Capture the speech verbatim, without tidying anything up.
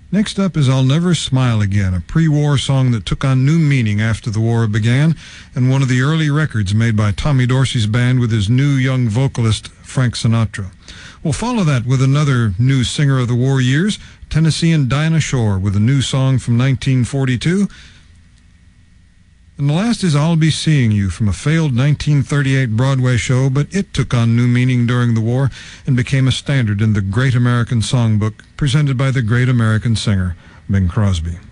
Next up is I'll Never Smile Again, a pre-war song that took on new meaning after the war began, and one of the early records made by Tommy Dorsey's band with his new young vocalist, Frank Sinatra. We'll follow that with another new singer of the war years, Tennessean Dinah Shore, with a new song from nineteen forty-two. And the last is I'll Be Seeing You, from a failed nineteen thirty-eight Broadway show, but it took on new meaning during the war and became a standard in the Great American Songbook, presented by the great American singer, Bing Crosby.